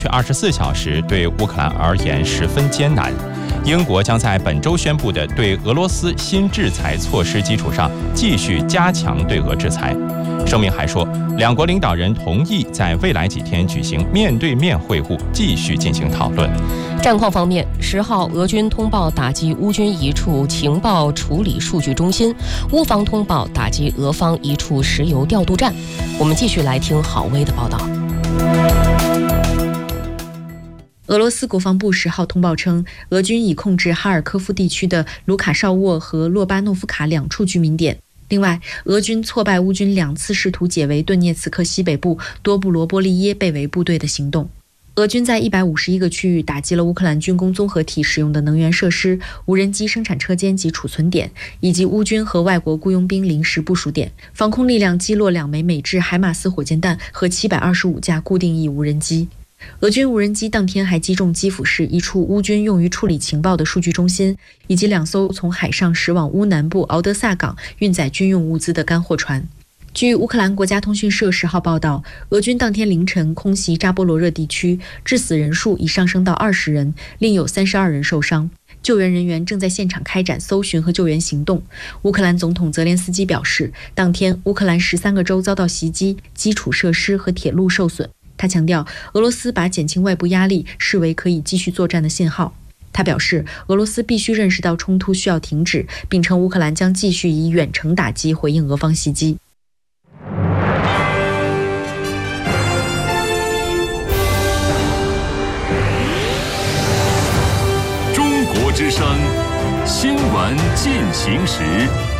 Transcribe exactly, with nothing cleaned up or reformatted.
这二十四小时对乌克兰而言十分艰难。英国将在本周宣布的对俄罗斯新制裁措施基础上，继续加强对俄制裁。声明还说，两国领导人同意在未来几天举行面对面会晤，继续进行讨论。 战况方面，十号俄军通报打击乌军一处情报处理数据中心，乌方通报打击俄方一处石油调度站。我们继续来听郝威的报道。 俄罗斯国防部十号通报称，俄军已控制哈尔科夫地区的卢卡绍沃和洛巴诺夫卡两处居民点。另外，俄军挫败乌军两次试图解围顿涅茨克西北部多布罗波利耶被围部队的行动。俄军在一百五十一个区域打击了乌克兰军工综合体使用的能源设施、无人机生产车间及储存点，以及乌军和外国雇佣兵临时部署点。防空力量击落两枚美制海马斯火箭弹和七百二十五架固定翼无人机。俄军无人机当天还击中基辅市一处乌军用于处理情报的数据中心，以及两艘从海上驶往乌南部敖德萨港运载军用物资的干货船。据乌克兰国家通讯社十号报道，俄军当天凌晨空袭扎波罗热地区，致死人数已上升到二十人，另有三十二人受伤。救援人员正在现场开展搜寻和救援行动。乌克兰总统泽连斯基表示，当天乌克兰十三个州遭到袭击，基础设施和铁路受损。他强调，俄罗斯把减轻外部压力视为可以继续作战的信号。他表示，俄罗斯必须认识到冲突需要停止，并称乌克兰将继续以远程打击回应俄方袭击。 中国之声，新闻进行时。